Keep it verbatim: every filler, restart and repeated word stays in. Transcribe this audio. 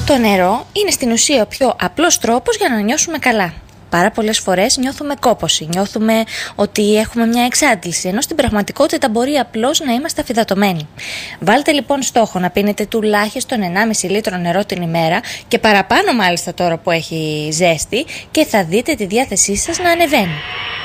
Το νερό είναι στην ουσία ο πιο απλός τρόπος για να νιώσουμε καλά. Πάρα πολλές φορές νιώθουμε κόπωση, νιώθουμε ότι έχουμε μια εξάντληση, ενώ στην πραγματικότητα μπορεί απλώς να είμαστε αφυδατωμένοι. Βάλτε λοιπόν στόχο να πίνετε τουλάχιστον ενάμιση λίτρο νερό την ημέρα και παραπάνω μάλιστα τώρα που έχει ζέστη και θα δείτε τη διάθεσή σας να ανεβαίνει.